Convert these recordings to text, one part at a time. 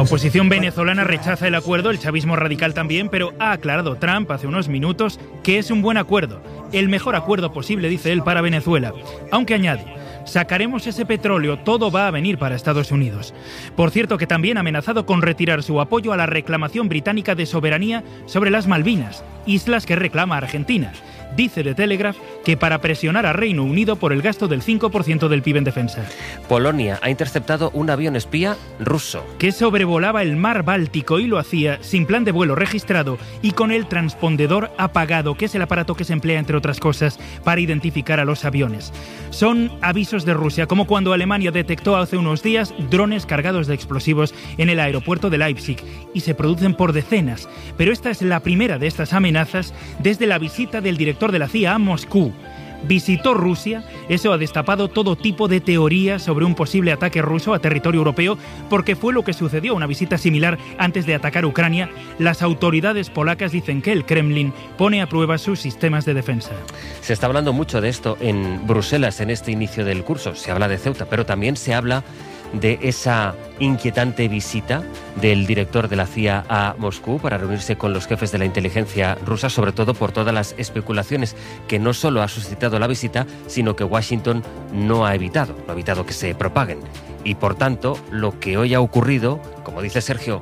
oposición venezolana rechaza el acuerdo, el chavismo radical también, pero ha aclarado Trump hace unos minutos que es un buen acuerdo, el mejor acuerdo posible, dice él, para Venezuela. Aunque añade, sacaremos ese petróleo, todo va a venir para Estados Unidos. Por cierto, que también ha amenazado con retirar su apoyo a la reclamación británica de soberanía sobre las Malvinas, islas que reclama Argentina. Dice The Telegraph que para presionar a Reino Unido por el gasto del 5% del PIB en defensa. Polonia ha interceptado un avión espía ruso que sobrevolaba el mar Báltico y lo hacía sin plan de vuelo registrado y con el transpondedor apagado, que es el aparato que se emplea, entre otras cosas, para identificar a los aviones. Son avisos de Rusia, como cuando Alemania detectó hace unos días drones cargados de explosivos en el aeropuerto de Leipzig, y se producen por decenas. Pero esta es la primera de estas amenazas desde la visita del director de la CIA a Moscú. Visitó Rusia, eso ha destapado todo tipo de teorías sobre un posible ataque ruso a territorio europeo, porque fue lo que sucedió a una visita similar antes de atacar Ucrania. Las autoridades polacas dicen que el Kremlin pone a prueba sus sistemas de defensa. Se está hablando mucho de esto en Bruselas en este inicio del curso. Se habla de Ceuta, pero también se habla de esa inquietante visita del director de la CIA a Moscú para reunirse con los jefes de la inteligencia rusa, sobre todo por todas las especulaciones que no solo ha suscitado la visita, sino que Washington no ha evitado que se propaguen. Y por tanto, lo que hoy ha ocurrido, como dice Sergio,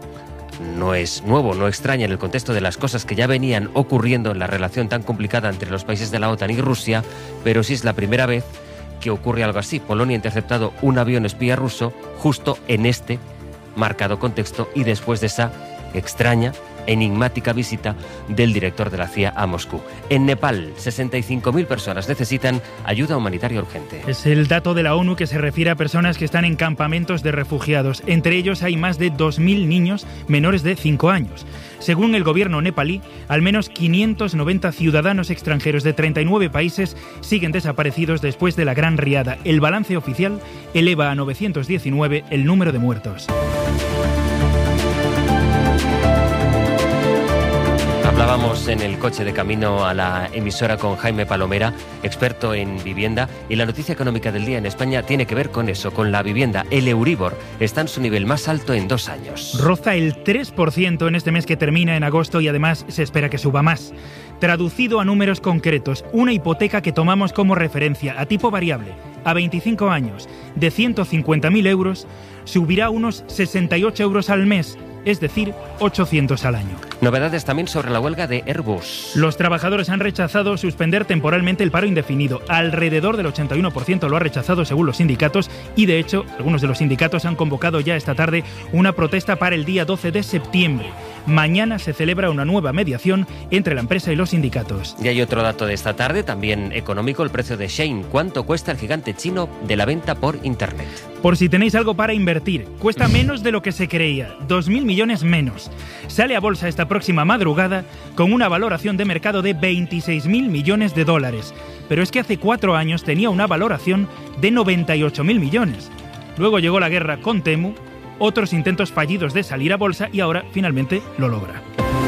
no es nuevo, no extraña en el contexto de las cosas que ya venían ocurriendo en la relación tan complicada entre los países de la OTAN y Rusia, pero sí es la primera vez que ocurre algo así. Polonia ha interceptado un avión espía ruso justo en este marcado contexto y después de esa extraña, enigmática visita del director de la CIA a Moscú. En Nepal, 65.000 personas necesitan ayuda humanitaria urgente. Es el dato de la ONU que se refiere a personas que están en campamentos de refugiados. Entre ellos hay más de 2.000 niños menores de 5 años. Según el gobierno nepalí, al menos 590 ciudadanos extranjeros de 39 países siguen desaparecidos después de la Gran Riada. El balance oficial eleva a 919 el número de muertos. Hablábamos en el coche de camino a la emisora con Jaime Palomera, experto en vivienda, y la noticia económica del día en España tiene que ver con eso, con la vivienda. El Euribor está en su nivel más alto en 2 años. Roza el 3% en este mes que termina en agosto y además se espera que suba más. Traducido a números concretos, una hipoteca que tomamos como referencia a tipo variable a 25 años de 150.000 euros subirá unos 68 euros al mes, es decir, 800 al año. Novedades también sobre la huelga de Airbus. Los trabajadores han rechazado suspender temporalmente el paro indefinido. Alrededor del 81% lo ha rechazado según los sindicatos y, de hecho, algunos de los sindicatos han convocado ya esta tarde una protesta para el día 12 de septiembre. Mañana se celebra una nueva mediación entre la empresa y los sindicatos. Y hay otro dato de esta tarde, también económico, el precio de Shein. ¿Cuánto cuesta el gigante chino de la venta por Internet? Por si tenéis algo para invertir, cuesta menos de lo que se creía, 2.000 millones menos. Sale a bolsa esta próxima madrugada con una valoración de mercado de 26.000 millones de dólares. Pero es que hace 4 años tenía una valoración de 98.000 millones. Luego llegó la guerra con Temu, otros intentos fallidos de salir a bolsa y ahora finalmente lo logra.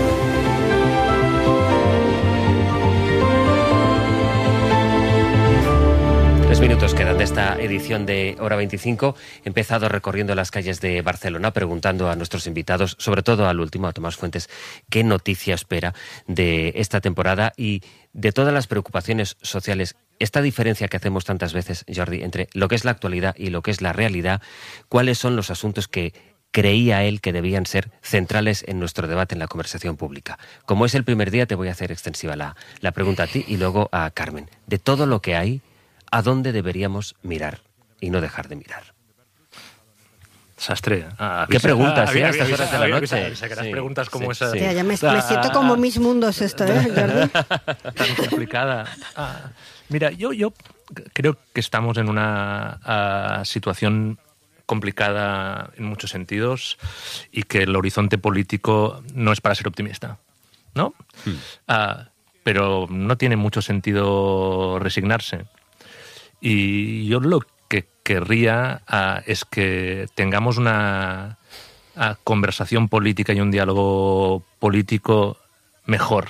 Minutos quedan de esta edición de Hora 25. He empezado recorriendo las calles de Barcelona preguntando a nuestros invitados, sobre todo al último, a Tomás Fuentes, qué noticia espera de esta temporada y de todas las preocupaciones sociales. Esta diferencia que hacemos tantas veces, Jordi, entre lo que es la actualidad y lo que es la realidad, ¿cuáles son los asuntos que creía él que debían ser centrales en nuestro debate, en la conversación pública? Como es el primer día, te voy a hacer extensiva la pregunta a ti y luego a Carmen. De todo lo que hay, ¿a dónde deberíamos mirar y no dejar de mirar? Sastre. ¿Qué preguntas a estas horas de la noche? Sacarás preguntas como esas. Sí. Ya me siento como mis mundos esto, Jordi. Tan complicada. Mira, yo creo que estamos en una situación complicada en muchos sentidos y que el horizonte político no es para ser optimista, ¿no? Pero no tiene mucho sentido resignarse. Y yo lo que querría es que tengamos una conversación política y un diálogo político mejor,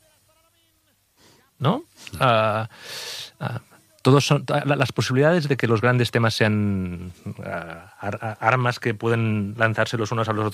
¿no? Las posibilidades de que los grandes temas sean armas que pueden lanzarse los unos a los otros